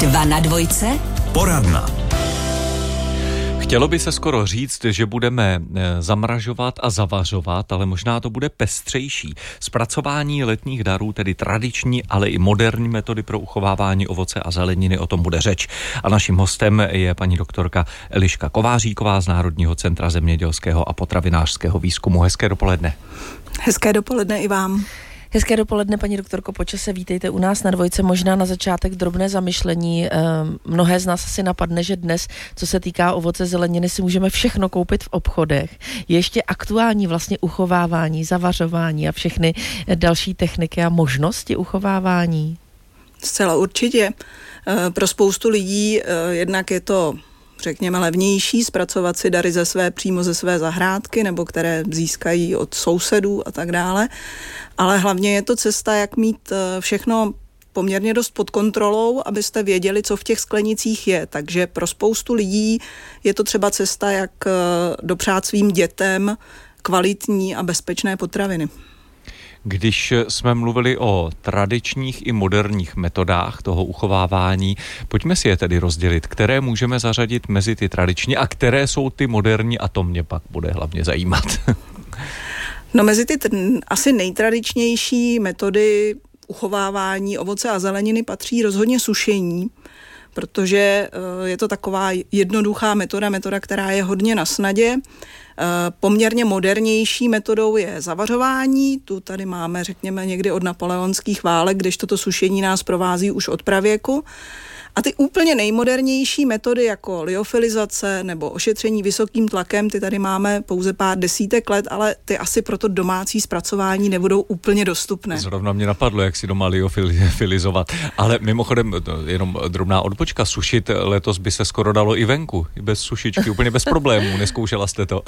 2 na dvojce. Poradna. Chtělo by se skoro říct, že budeme zamražovat a zavařovat, ale možná to bude pestřejší. Zpracování letních darů, tedy tradiční, ale i moderní metody pro uchovávání ovoce a zeleniny, o tom bude řeč. A naším hostem je paní doktorka Eliška Kováříková z Národního centra zemědělského a potravinářského výzkumu. Hezké dopoledne. Hezké dopoledne i vám. Hezké dopoledne, paní doktorko Počase, vítejte u nás na dvojce. Možná na začátek drobné zamyšlení. Mnohé z nás asi napadne, že dnes, co se týká ovoce, zeleniny, si můžeme všechno koupit v obchodech. Je ještě aktuální vlastně uchovávání, zavařování a všechny další techniky a možnosti uchovávání? Zcela určitě. Pro spoustu lidí jednak je to, řekněme, levnější zpracovat si dary přímo ze své zahrádky, nebo které získají od sousedů a tak dále. Ale hlavně je to cesta, jak mít všechno poměrně dost pod kontrolou, abyste věděli, co v těch sklenicích je. Takže pro spoustu lidí je to třeba cesta, jak dopřát svým dětem kvalitní a bezpečné potraviny. Když jsme mluvili o tradičních i moderních metodách toho uchovávání, pojďme si je tedy rozdělit, které můžeme zařadit mezi ty tradiční a které jsou ty moderní, a to mě pak bude hlavně zajímat. No, mezi ty asi nejtradičnější metody uchovávání ovoce a zeleniny patří rozhodně sušení, protože je to taková jednoduchá metoda, která je hodně na snadě. Poměrně modernější metodou je zavařování. Tu tady máme, řekněme, někdy od napoleonských válek, když toto sušení nás provází už od pravěku. A ty úplně nejmodernější metody jako liofilizace nebo ošetření vysokým tlakem, ty tady máme pouze pár desítek let, ale ty asi pro to domácí zpracování nebudou úplně dostupné. Zrovna mě napadlo, jak si doma liofilizovat. Ale mimochodem, jenom drobná odbočka, sušit letos by se skoro dalo i venku, i bez sušičky, úplně bez problémů. Neskoušela jste to?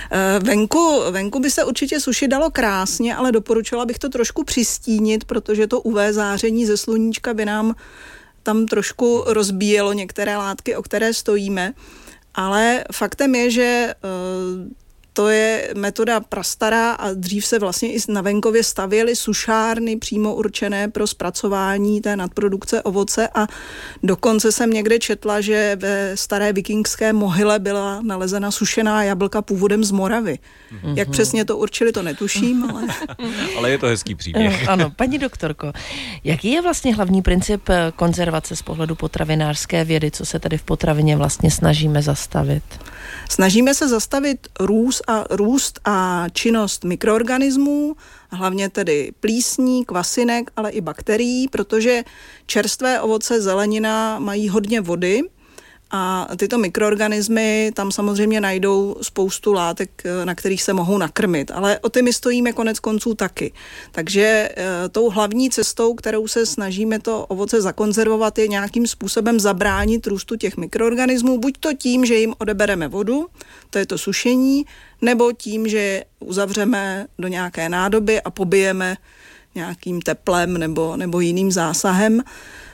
Venku by se určitě sušit dalo krásně, ale doporučila bych to trošku přistínit, protože to UV záření ze sluníčka by nám tam trošku rozbíjelo některé látky, o které stojíme, ale faktem je, že to je metoda prastará a dřív se vlastně i na venkově stavěly sušárny přímo určené pro zpracování té nadprodukce ovoce a dokonce jsem někde četla, že ve staré vikingské mohyle byla nalezena sušená jablka původem z Moravy. Mm-hmm. Jak přesně to určili, to netuším, ale... Ale je to hezký příběh. Ano, paní doktorko, jaký je vlastně hlavní princip konzervace z pohledu potravinářské vědy, co se tady v potravině vlastně snažíme zastavit? Snažíme se zastavit růst a činnost mikroorganismů, hlavně tedy plísní, kvasinek, ale i bakterií, protože čerstvé ovoce, zelenina mají hodně vody a tyto mikroorganismy tam samozřejmě najdou spoustu látek, na kterých se mohou nakrmit, ale o ty my stojíme konec konců taky. Takže tou hlavní cestou, kterou se snažíme to ovoce zakonzervovat, je nějakým způsobem zabránit růstu těch mikroorganismů, buď to tím, že jim odebereme vodu, to je to sušení, nebo tím, že uzavřeme do nějaké nádoby a pobijeme nějakým teplem nebo jiným zásahem.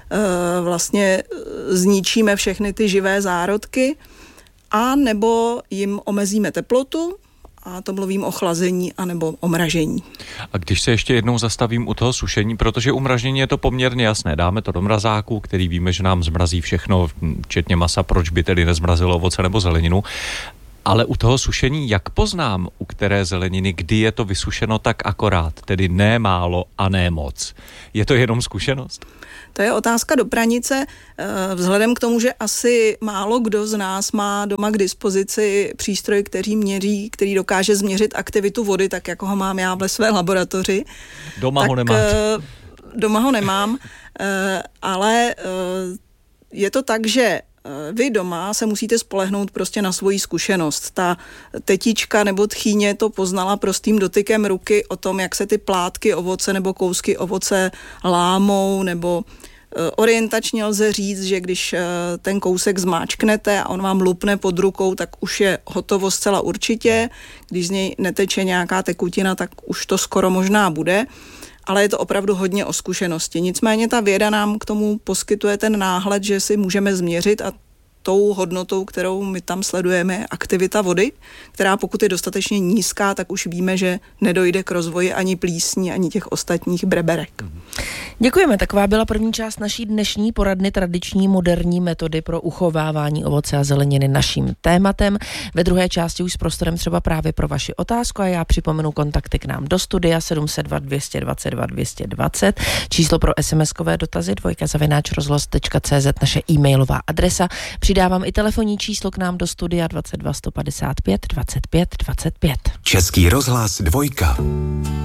Vlastně zničíme všechny ty živé zárodky a nebo jim omezíme teplotu, a to mluvím o chlazení anebo o mražení. A když se ještě jednou zastavím u toho sušení, protože u mražení je to poměrně jasné, dáme to do mrazáku, který víme, že nám zmrazí všechno, včetně masa, proč by tedy nezmrazilo ovoce nebo zeleninu. Ale u toho sušení, jak poznám, u které zeleniny, kdy je to vysušeno tak akorát, tedy ne málo a ne moc? Je to jenom zkušenost? To je otázka do pranice. Vzhledem k tomu, že asi málo kdo z nás má doma k dispozici přístroj, který dokáže změřit aktivitu vody, tak jako ho mám já ve své laboratoři. Doma ho nemáte? Doma ho nemám, ale je to tak, že vy doma se musíte spolehnout prostě na svoji zkušenost. Ta tetička nebo tchýně to poznala prostým dotykem ruky o tom, jak se ty plátky ovoce nebo kousky ovoce lámou, nebo orientačně lze říct, že když ten kousek zmáčknete a on vám lupne pod rukou, tak už je hotovo zcela určitě. Když z něj neteče nějaká tekutina, tak už to skoro možná bude. Ale je to opravdu hodně o zkušenosti. Nicméně ta věda nám k tomu poskytuje ten náhled, že si můžeme změřit a tou hodnotou, kterou my tam sledujeme, je aktivita vody, která pokud je dostatečně nízká, tak už víme, že nedojde k rozvoji ani plísní, ani těch ostatních breberek. Děkujeme, taková byla první část naší dnešní poradny tradiční moderní metody pro uchovávání ovoce a zeleniny naším tématem. Ve druhé části už s prostorem třeba právě pro vaši otázku a já připomenu kontakty k nám do studia 702 222 220, číslo pro SMS-kové dotazy dvojka@rozhlas.cz, naše e-mailová adresa. Přidávám i telefonní číslo k nám do studia 22 155 25 25. Český rozhlas 2.